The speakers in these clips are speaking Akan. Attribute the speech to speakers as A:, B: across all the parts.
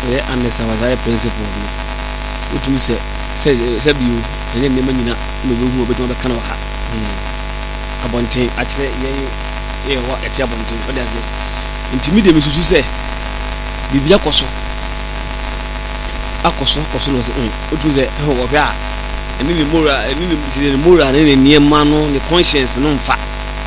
A: we anesa was principle utumi se biu ene nema nyina no behu obetuma be kana ha abonten akire ye wa eti abonten o de aze ntimi de mesusu se bibia akoso no se utumi se ho wo hwa ene ni moral ne niema no ne conscience no mfa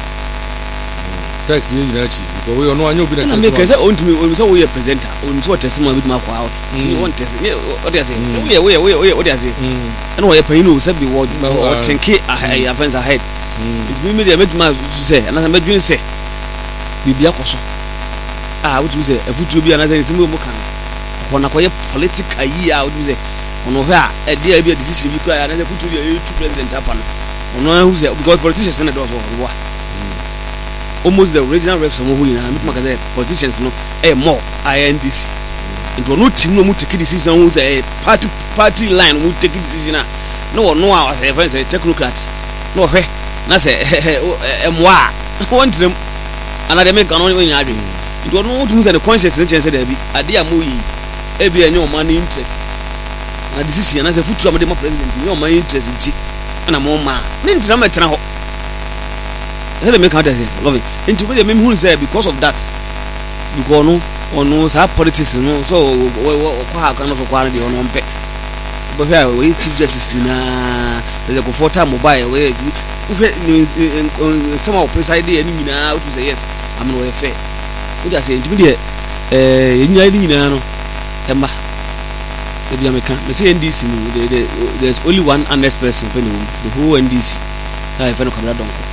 B: tax ni nyina chi because we no anyo bi na
A: na make say ontumi so we presenter oni so test ma bituma kwa out ti won test o de say we o de say and we pain no say be word o think I advance ahead it be me dey make ma say and I medwin say bibia akoso what say afutuo bi anasa say mo kan ko na ko ye political yi what say ono hwe e dey bi decision bi kra anasa afutuo bi e two president apa no ono who say because politicians na do so wo almost the original reps from who in a politicians no more INDC into no team no take decision who say party line who take decision no I say friends say technocrat no he na say moi want them and they make on when you are doing it don't want to say the conscience chance there be ade amoyi e be any money interest na decision na say futu am dey president your money interest nti na mo ma ni ntina metena ho they make out say love it into we me who say because of that because no say politics no so kwa kan no so kwa dey on pe but here we chief justice na they go for time mobile we some of preside dey ni nyina we say yes I'm no fair we just say into dey nyina ni nyina no emba e bia me kan me say NDC there's only one honest person the whole NDC I find Kamara Donko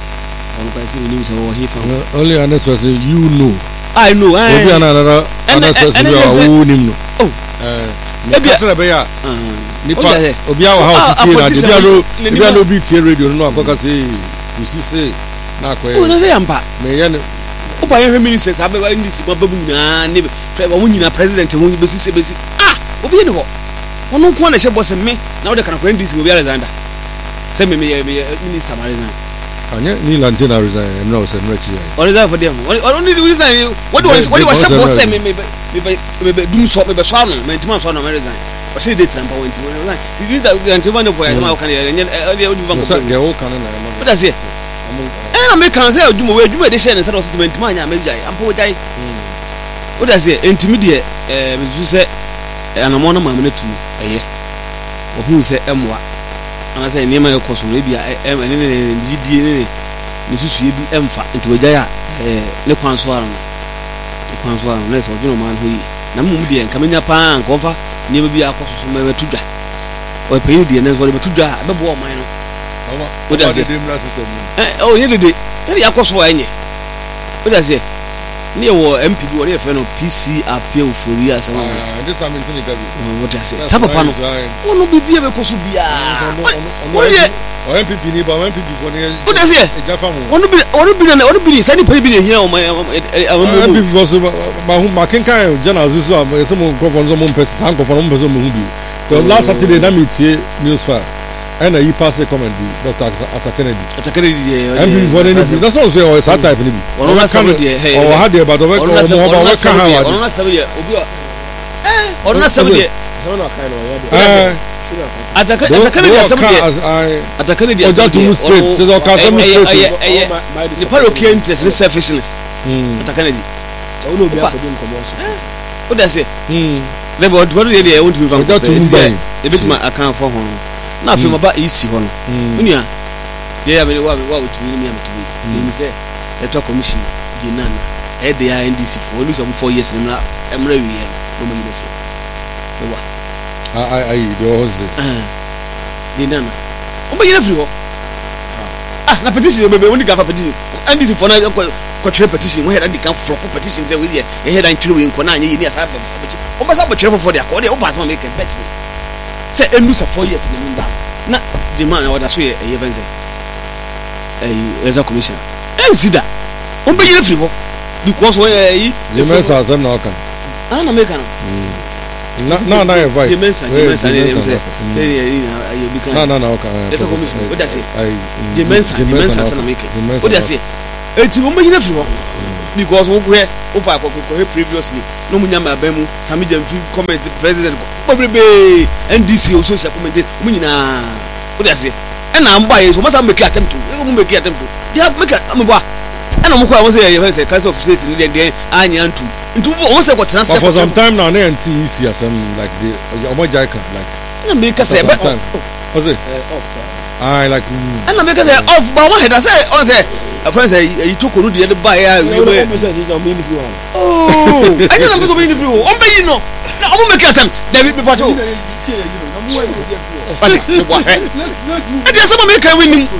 B: only honest person you know.
A: I know.
B: Maybe another honest person who him. Oh. Maybe I be ya. Nipa Obia house here. Obia no beat here radio no akoka say you see say na akwa.
A: Oh no say ampa.
B: Me ye no.
A: Oba ye ministers abeba ndisi mabamu nyina ne wo nyina president ho besi. Obi ne ho. Ono ko na hye boss me na wo de kana kwa ndisi Obi Alexander. Say me minister Marizan.
B: Anya ni Lantina resign no say no chi.
A: Or resign for them. Only the reason what was boss say me dum so me be so no me ntima so no me resign. O say dey trampa won ntima resign. Did that ntima no boy ma o kan ye dey odi bank.
B: So dey o kan na.
A: What does it? Na me kan say adwuma dey share na say o system ntima anya me jai. Ampo jai. What does it? Ntimi dey me su say anamo na ma me netu eye. O hu say emwa. Ana say niema ye koso no bia ne didie ne susu bi emfa nti wagya ne kwanso ara no na so dwuno man ho yi na mum die nka menya pa nka onfa niema bi akoso so ma betudwa o pe yi die ne so betudwa bebo o man no
B: o da say system
A: oh ye de ye akoso enye o da say ne wo MPB wo ne fe no PC apia ofori asa no
B: this time in Tinika bi
A: what I say sapapa no ono bibia be koso bia
B: o MPP ni ba MPP for ne
A: what I say ono bi sani pa bi ne hia o
B: MPP for so ma kenkan journals so so mo nkofo no mo mpese san nkofo no mo mpese mo hu bi the last Saturday na meetie news file and he pass a comment Dr. Kennedy MPP for any that's also say that type ni bi
A: ono na sabe dey
B: o ha dey but o mo kan
A: ono na sabe dey obi ono na sabe dey so na kan no Atakane dia sabe dey Atakane dia sabe dey
B: so do ka some straight
A: the parochial interest and selfishness Atakane di
C: so no be akodi nkomo so
A: o da say le but what dey want to be van e bit ma account for hon na afi maba isi ho no unia ye ya me wa utumi ni amtumi ni say electoral commission ginana e dey NDC for only some 4 years emra wi no mo yile fo wa
B: ai doze
A: ginana o mo yile fo ho na petition bebe woni gafa petition NDC for na ko tire petition wo head kan for petition say we e head an tire we nko na anye ni asa o ba sa bo tire for dia ko de o ba sa make bet me say enu sa 4 years ni nda na the man order so ye even say electoral commission sida on be yire free ho because when
B: the mensa asem na okan
A: na make am
B: na advice
A: the mensa say you be
B: kan na okan
A: electoral commission what does say the mensa say na make what does say enti on be yire free ho because wo go here o pa ko previously no munyama abemu Sami Jamfi comment president probably NDC o social comment munyina o dey say e na mba ye so masa make attempt to mu make attempt to dia make ambo e na mo kwa mo say ye say council of state ni dey anya ntu o say go transfer
B: for some time now na NTC asem like the omojaika like
A: na make say
B: was it
C: off
B: I like
A: and na make say off but one head say on say friends you took on the buy ya
C: oh
A: I don't know me free on be no na o make attempt there be people too and there's some make win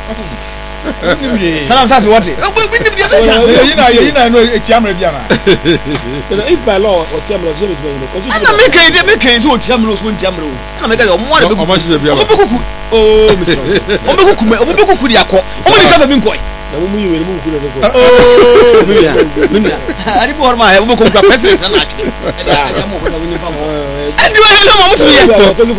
A: salam safi what win the
D: you know etiamre bia na
C: if by law or tiamre so be
A: and na make so tiamre so tiamre o na make o mo na be kuku oh mister o be kuku dia ko o di ka fa mi nkoi
C: na mu yi wele mu ku na ko
A: oh minna ari bo horma o be kuku president na ati ya mo ko sa win fa mo and you know mo mutu ye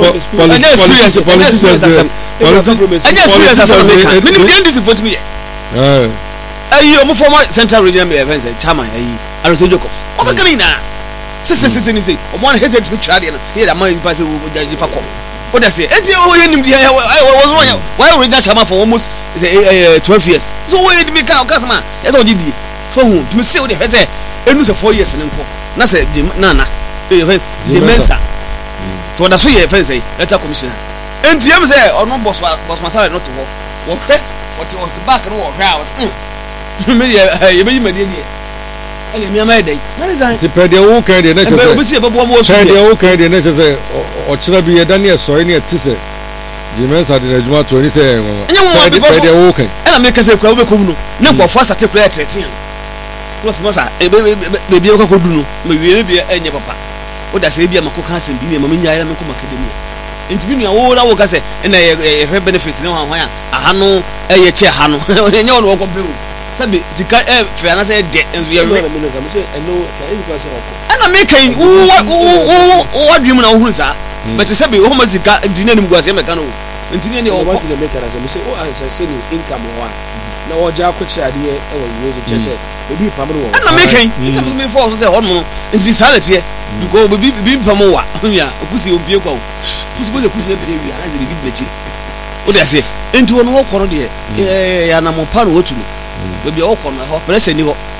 A: politicians minim dia ndisi vote me ayi o mo former central regional events chairman ayi Arotojo ko o be kan na se ni se o mo na hate to try there na here da man pass wo jaji fa ko o da say enti o ye nim dia why regional chairman for almost 12 years so we dey make our customer yes o di so hu to me say o dey say enu se 4 years nko na say na the mensa so da so ye fence say letter commissioner enti yam say ono boss masala not to wo what back no wo house me ye be yimade die ele mi ama edai where is that
B: ti pede wo kan de na che say
A: obi se bebo mo so
B: pede wo kan de na che say o chira bi ye daniel so ni ati se the mensa de najuma to ni say pede wo kan
A: ela me kase kwa wo be kom no ne go for start kura 13 wo se masa be bi ko du no me wie bi enye papa o da se bi amako kan asem bi ne ma me nyaaya me ko academy enti bi nua wo la wo kase na ye benefit ne ho ya aha no ye che ha no enye wo ko be o sabe zika fe ana se de enzo ye ana me kan wo adwum na wo hu sa but sabe wo ma zika di na nim guase me kan o enti ne o
C: what the make as me say o answer say ni income wa na wo ja ko chade e wo yezo chese obi pamro wo
A: ana me kan enti me for so say ho no enti salate e because bi pamo wa ya okusi ompie kwa kusi boze kusi epie wi ana ze bi blechi o dey say enti wo no wo koro de ya na mo pa no wotu no be bi wo koro no ho pressure ni ho